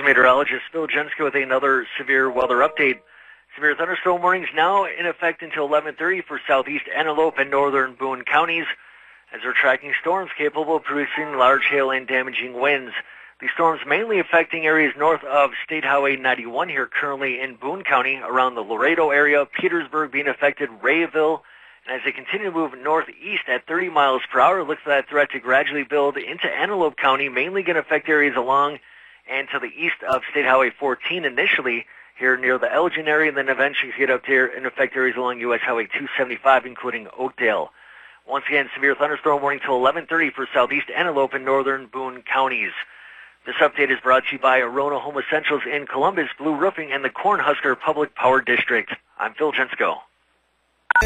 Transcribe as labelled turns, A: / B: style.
A: is meteorologist Phil Jensko with another severe weather update. Severe thunderstorm warnings now in effect until 11:30 for southeast Antelope and northern Boone counties, as they're tracking storms capable of producing large hail and damaging winds. These storms mainly affecting areas north of State Highway 91 here currently in Boone County, around the Laredo area, Petersburg being affected, Rayville, and as they continue to move northeast at 30 miles per hour, look for that threat to gradually build into Antelope County, mainly going to affect areas along and to the east of State Highway 14 initially here near the Elgin area, and then eventually get up there and affect areas along U.S. Highway 275, including Oakdale. Once again, severe thunderstorm warning till 11:30 for southeast Antelope and northern Boone counties. This update is brought to you by Arona Home Essentials in Columbus, Blue Roofing, and the Cornhusker Public Power District. I'm Phil Jensko.